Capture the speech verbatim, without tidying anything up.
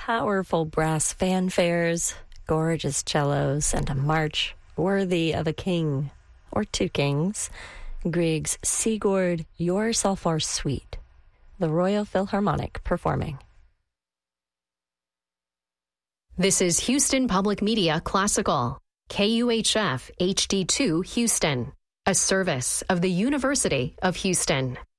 powerful brass fanfares, gorgeous cellos, and a march worthy of a king, or two kings, Grieg's Sigurd Jorsalfar Suite, the Royal Philharmonic performing. This is Houston Public Media Classical, K U H F H D two Houston, a service of the University of Houston.